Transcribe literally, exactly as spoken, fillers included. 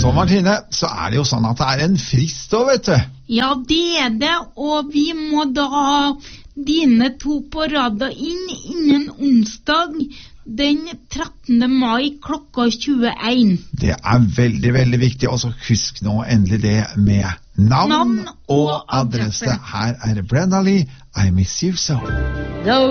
Så Martine, så er det jo sånn at det er en frist da, vet du. Ja, det er det, og vi må da ha dine to på rada inn innen onsdag den trettende mai klokka tjueen. Det er veldig, veldig viktig, og så husk nå endelig det med navn, Navn og og adresse. adresse. Her er Brenda Lee, I Miss You So. Though